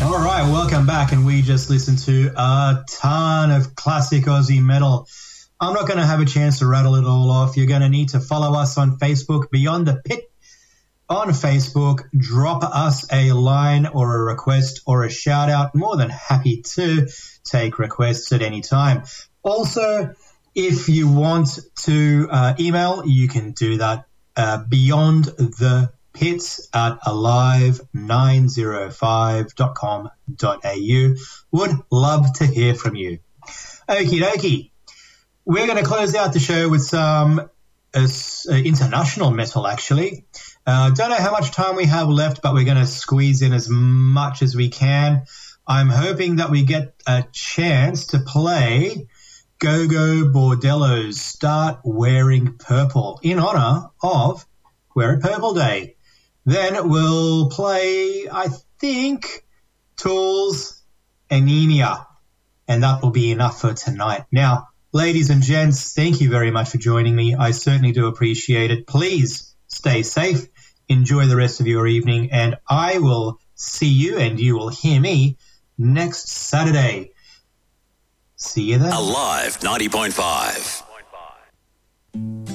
All right, welcome back, and we just listened to a ton of classic Aussie metal. I'm not going to have a chance to rattle it all off. You're going to need to follow us on Facebook, Beyond the Pit on Facebook. Drop us a line or a request or a shout-out. More than happy to take requests at any time. Also, if you want to email, you can do that beyondthepits@alive905.com.au. Would love to hear from you. Okie dokie. We're going to close out the show with some international metal, actually. Don't know how much time we have left, but we're going to squeeze in as much as we can. I'm hoping that we get a chance to play Go-Go Bordello's Start Wearing Purple in honor of Wear It Purple Day. Then we'll play, I think, Tool's Anemia, and that will be enough for tonight. Now, ladies and gents, thank you very much for joining me. I certainly do appreciate it. Please stay safe, enjoy the rest of your evening, and I will see you and you will hear me next Saturday. See you then. Alive 90.5.